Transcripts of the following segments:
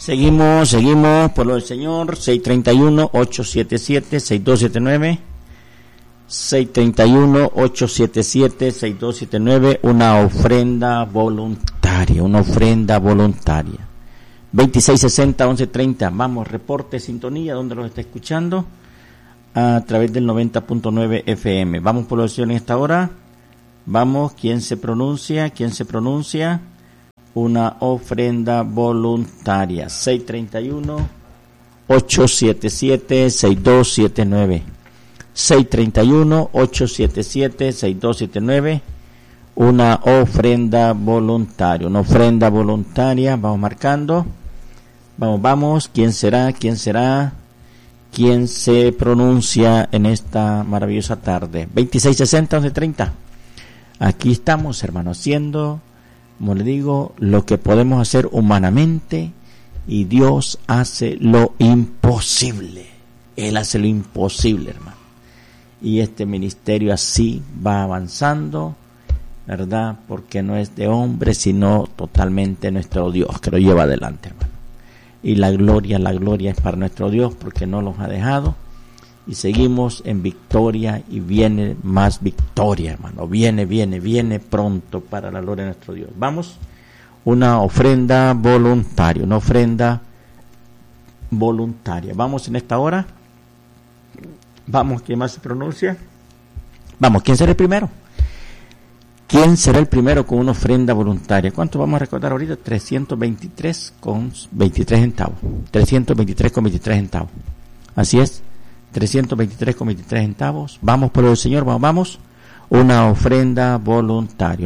Seguimos por lo del Señor. 631-877-6279. 631-877-6279. Una ofrenda voluntaria. 2660-1130. Vamos, reporte, sintonía, ¿dónde los está escuchando? A través del 90.9 FM. Vamos por lo del Señor en esta hora. Vamos, ¿quién se pronuncia? Una ofrenda voluntaria. 631-877-6279. 631-877-6279. Una ofrenda voluntaria. Vamos marcando. Vamos. ¿Quién será? ¿Quién se pronuncia en esta maravillosa tarde? 2660-1130. Aquí estamos, hermanos, haciendo, como le digo, lo que podemos hacer humanamente, y Dios hace lo imposible. Él hace lo imposible, hermano. Y este ministerio así va avanzando, ¿verdad? Porque no es de hombre, sino totalmente nuestro Dios que lo lleva adelante, hermano. Y la gloria es para nuestro Dios, porque no los ha dejado. Y seguimos en victoria, y viene más victoria, hermano. Viene pronto para la gloria de nuestro Dios. Vamos, una ofrenda voluntaria. Vamos en esta hora. Vamos, ¿quién más se pronuncia? Vamos, ¿quién será el primero? ¿Quién será el primero con una ofrenda voluntaria? ¿Cuánto vamos a recordar ahorita? 323,23 centavos. 323,23 centavos. Así es. 323,23 centavos. Vamos por el Señor, vamos. Una ofrenda voluntaria.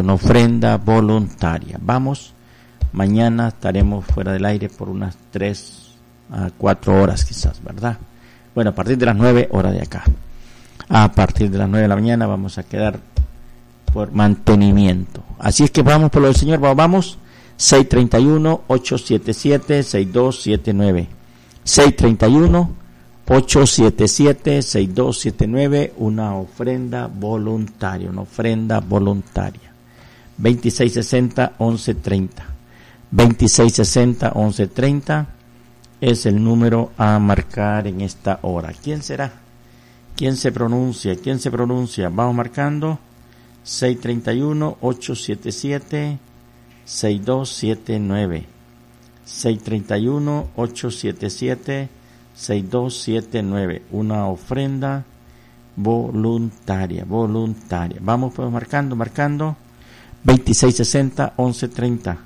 Vamos. Mañana estaremos fuera del aire por unas 3 a 4 horas quizás, ¿verdad? Bueno, a partir de las 9 horas de acá. A partir de las 9 de la mañana vamos a quedar por mantenimiento. Así es que vamos por lo del Señor, vamos. 631-877-6279. 631-877-6279. Una ofrenda voluntaria. 2660-1130. 2660-1130 es el número a marcar en esta hora. ¿Quién será? ¿Quién se pronuncia? Vamos marcando. 631-877-6279. 631-877-6279. Una ofrenda voluntaria. Vamos pues marcando. 2660-1130.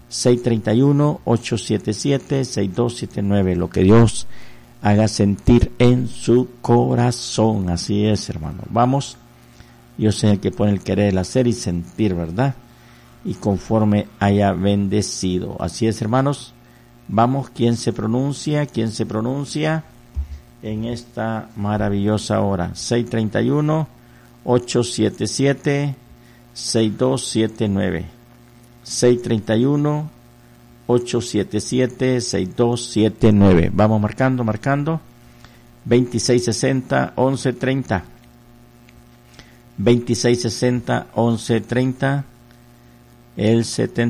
631-877-6279. Lo que Dios haga sentir en su corazón. Así es, hermano. Vamos. Yo sé el que pone el querer, el hacer y sentir, ¿verdad? Y conforme haya bendecido. Así es, hermanos. Vamos, ¿quién se pronuncia en esta maravillosa hora? 631-877-6279. 631-877-6279. Vamos marcando. 2660-1130. 2660-1130. El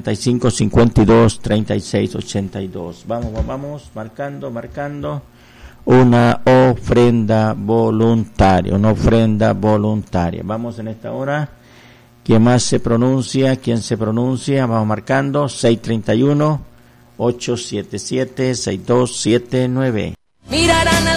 7552-3682. Vamos, marcando. Una ofrenda voluntaria. Vamos en esta hora. ¿Quién más se pronuncia? Vamos marcando. 631-877-6279. Mirarán